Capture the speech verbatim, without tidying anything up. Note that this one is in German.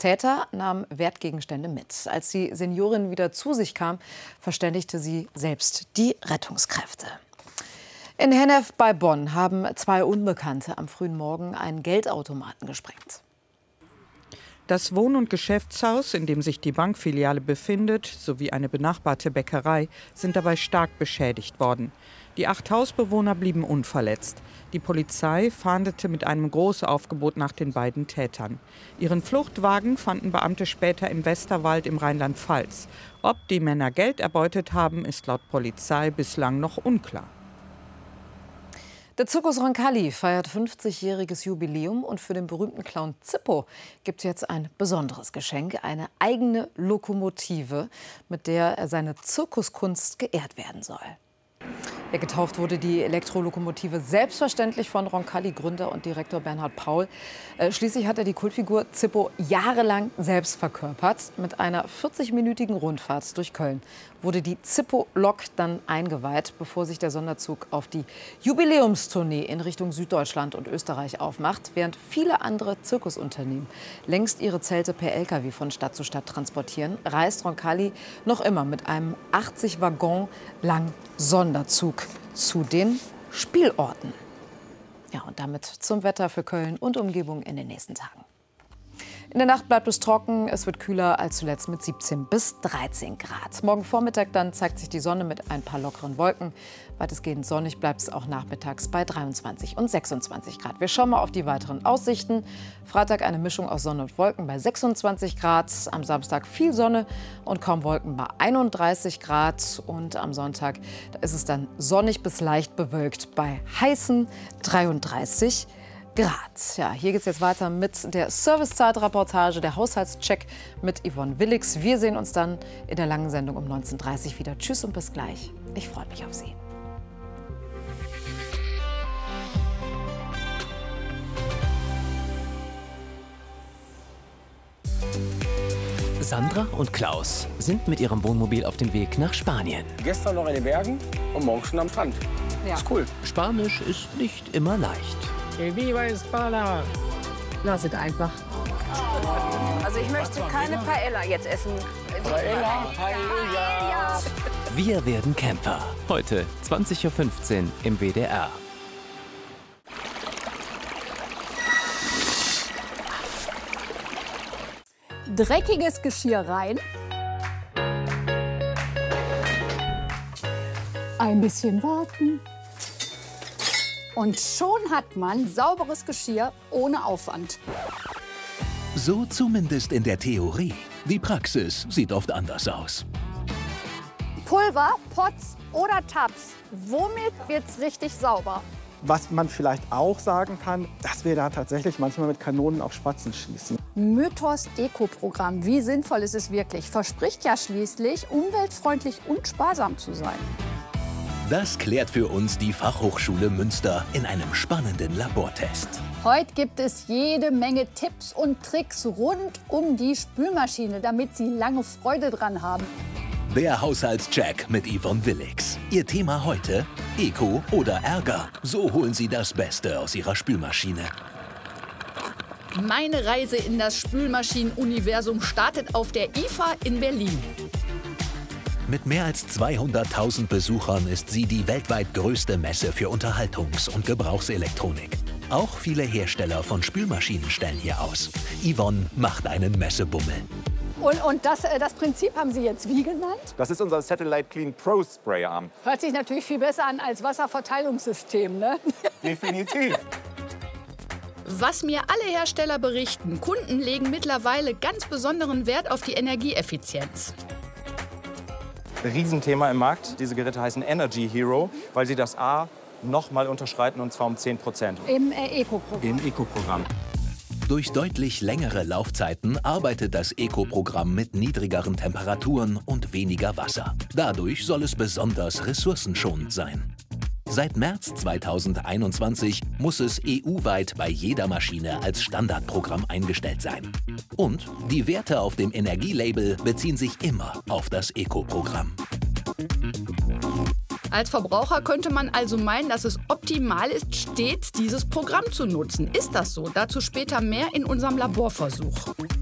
Täter nahm Wertgegenstände mit. Als die Seniorin wieder zu sich kam, verständigte sie selbst die Rettungskräfte. In Hennef bei Bonn haben zwei Unbekannte am frühen Morgen einen Geldautomaten gesprengt. Das Wohn- und Geschäftshaus, in dem sich die Bankfiliale befindet, sowie eine benachbarte Bäckerei, sind dabei stark beschädigt worden. Die acht Hausbewohner blieben unverletzt. Die Polizei fahndete mit einem Großaufgebot nach den beiden Tätern. Ihren Fluchtwagen fanden Beamte später im Westerwald im Rheinland-Pfalz. Ob die Männer Geld erbeutet haben, ist laut Polizei bislang noch unklar. Der Zirkus Roncalli feiert fünfzigjähriges Jubiläum und für den berühmten Clown Zippo gibt es jetzt ein besonderes Geschenk, eine eigene Lokomotive, mit der er seine Zirkuskunst geehrt werden soll. Ja, getauft wurde die Elektrolokomotive selbstverständlich von Roncalli-Gründer und Direktor Bernhard Paul. Äh, schließlich hat er die Kultfigur Zippo jahrelang selbst verkörpert. Mit einer vierzigminütigen Rundfahrt durch Köln wurde die Zippo-Lok dann eingeweiht, bevor sich der Sonderzug auf die Jubiläumstournee in Richtung Süddeutschland und Österreich aufmacht. Während viele andere Zirkusunternehmen längst ihre Zelte per L K W von Stadt zu Stadt transportieren, reist Roncalli noch immer mit einem achtzig Waggon langen Sonderzug zu den Spielorten. Ja, und damit zum Wetter für Köln und Umgebung in den nächsten Tagen. In der Nacht bleibt es trocken, es wird kühler als zuletzt mit siebzehn bis dreizehn Grad. Morgen Vormittag dann zeigt sich die Sonne mit ein paar lockeren Wolken. Weitestgehend sonnig bleibt es auch nachmittags bei dreiundzwanzig und sechsundzwanzig Grad. Wir schauen mal auf die weiteren Aussichten. Freitag eine Mischung aus Sonne und Wolken bei sechsundzwanzig Grad. Am Samstag viel Sonne und kaum Wolken bei einunddreißig Grad. Und am Sonntag da ist es dann sonnig bis leicht bewölkt bei heißen dreiunddreißig Grad. Grad. Ja, hier geht es jetzt weiter mit der Servicezeit-Reportage, der Haushaltscheck mit Yvonne Willix. Wir sehen uns dann in der langen Sendung um neunzehn Uhr dreißig wieder. Tschüss und bis gleich. Ich freue mich auf Sie. Sandra und Klaus sind mit ihrem Wohnmobil auf dem Weg nach Spanien. Gestern noch in den Bergen und morgen schon am Strand. Ja. Ist cool. Spanisch ist nicht immer leicht. Viva España! Lass es einfach. Also ich möchte keine Paella jetzt essen. Paella, Paella. Wir werden Camper. Heute zwanzig Uhr fünfzehn im W D R. Dreckiges Geschirr rein. Ein bisschen warten. Und schon hat man sauberes Geschirr ohne Aufwand. So zumindest in der Theorie. Die Praxis sieht oft anders aus. Pulver, Pots oder Tabs. Womit wird's richtig sauber? Was man vielleicht auch sagen kann, dass wir da tatsächlich manchmal mit Kanonen auf Spatzen schießen. Mythos Eco-Programm. Wie sinnvoll ist es wirklich? Verspricht ja schließlich, umweltfreundlich und sparsam zu sein. Das klärt für uns die Fachhochschule Münster in einem spannenden Labortest. Heute gibt es jede Menge Tipps und Tricks rund um die Spülmaschine, damit Sie lange Freude dran haben. Der Haushaltscheck mit Yvonne Willix. Ihr Thema heute: Eco oder Ärger. So holen Sie das Beste aus Ihrer Spülmaschine. Meine Reise in das Spülmaschinenuniversum startet auf der I F A in Berlin. Mit mehr als zweihunderttausend Besuchern ist sie die weltweit größte Messe für Unterhaltungs- und Gebrauchselektronik. Auch viele Hersteller von Spülmaschinen stellen hier aus. Yvonne macht einen Messebummel. Und, und das, das Prinzip haben Sie jetzt wie genannt? Das ist unser Satellite Clean Pro Spray Arm. Hört sich natürlich viel besser an als Wasserverteilungssystem, ne? Definitiv. Was mir alle Hersteller berichten, Kunden legen mittlerweile ganz besonderen Wert auf die Energieeffizienz. Riesenthema im Markt. Diese Geräte heißen Energy Hero, weil sie das A noch mal unterschreiten, und zwar um zehn Prozent. Im äh, Eco-Programm. Im Eco-Programm. Durch deutlich längere Laufzeiten arbeitet das Eco-Programm mit niedrigeren Temperaturen und weniger Wasser. Dadurch soll es besonders ressourcenschonend sein. Seit März zweitausendeinundzwanzig muss es E U-weit bei jeder Maschine als Standardprogramm eingestellt sein. Und die Werte auf dem Energielabel beziehen sich immer auf das Eco-Programm. Als Verbraucher könnte man also meinen, dass es optimal ist, stets dieses Programm zu nutzen. Ist das so? Dazu später mehr in unserem Laborversuch.